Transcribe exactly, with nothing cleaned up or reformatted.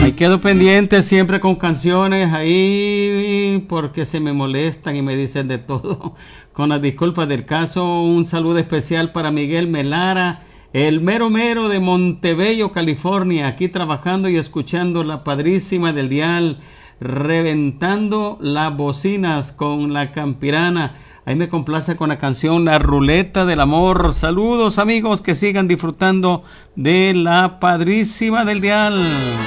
Ahí quedo pendiente siempre con canciones ahí porque se me molestan y me dicen de todo. Con las disculpas del caso, un saludo especial para Miguel Melara, el mero mero de Montebello, California, aquí trabajando y escuchando la padrísima del dial, reventando las bocinas con la campirana. Ahí me complace con la canción La Ruleta del Amor. Saludos amigos, que sigan disfrutando de la padrísima del dial.